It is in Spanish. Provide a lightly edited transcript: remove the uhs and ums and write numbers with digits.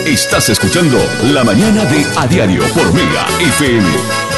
Estás escuchando La Mañana de A Diario por Mega FM.